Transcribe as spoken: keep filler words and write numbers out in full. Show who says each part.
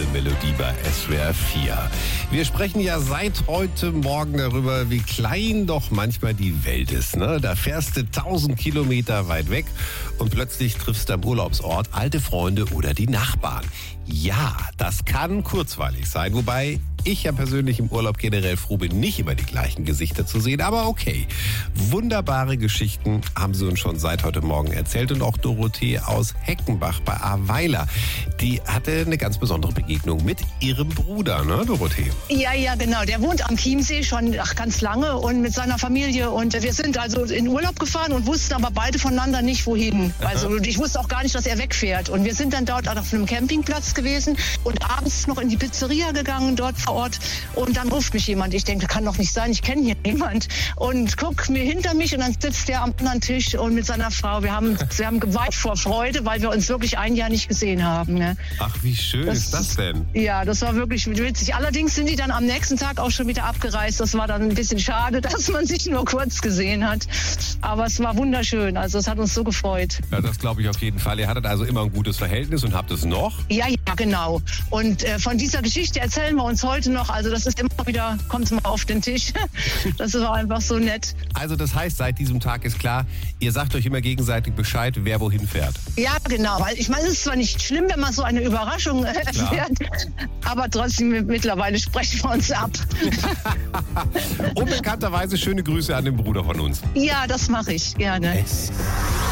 Speaker 1: Melodie bei S W R vier. Wir sprechen ja seit heute Morgen darüber, wie klein doch manchmal die Welt ist. Ne? Da fährst du tausend Kilometer weit weg und plötzlich triffst du am Urlaubsort alte Freunde oder die Nachbarn. Ja, das kann kurzweilig sein, wobei ich ja persönlich im Urlaub generell froh bin, nicht immer die gleichen Gesichter zu sehen, aber okay. Wunderbare Geschichten haben sie uns schon seit heute Morgen erzählt und auch Dorothee aus Heckenbach bei Ahrweiler, die hatte eine ganz besondere Begegnung mit ihrem Bruder, ne Dorothee?
Speaker 2: Ja, ja, genau. Der wohnt am Chiemsee schon ach, ganz lange und mit seiner Familie und wir sind also in Urlaub gefahren und wussten aber beide voneinander nicht, wohin. Also ich wusste auch gar nicht, dass er wegfährt und wir sind dann dort auf einem Campingplatz gewesen und abends noch in die Pizzeria gegangen, dort vor Ort. Und dann ruft mich jemand. Ich denke, das kann doch nicht sein, ich kenne hier niemand. Und guck mir hinter mich und dann sitzt der am anderen Tisch und mit seiner Frau. Wir haben, wir haben geweint vor Freude, weil wir uns wirklich ein Jahr nicht gesehen haben. Ne?
Speaker 1: Ach, wie schön das, ist das denn?
Speaker 2: Ja, das war wirklich witzig. Allerdings sind die dann am nächsten Tag auch schon wieder abgereist. Das war dann ein bisschen schade, dass man sich nur kurz gesehen hat. Aber es war wunderschön. Also es hat uns so gefreut.
Speaker 1: Ja, das glaube ich auf jeden Fall. Ihr hattet also immer ein gutes Verhältnis und habt es noch?
Speaker 2: Ja, ja, genau. Und äh, von dieser Geschichte erzählen wir uns heute noch. Also das ist immer wieder, kommt mal auf den Tisch. Das war einfach so nett.
Speaker 1: Also das heißt, seit diesem Tag ist klar, ihr sagt euch immer gegenseitig Bescheid, wer wohin fährt.
Speaker 2: Ja, genau. Weil ich meine, es ist zwar nicht schlimm, wenn man so eine Überraschung äh, erfährt, aber trotzdem mittlerweile sprechen wir uns ab.
Speaker 1: Unbekannterweise schöne Grüße an den Bruder von uns.
Speaker 2: Ja, das mache ich gerne.
Speaker 1: Es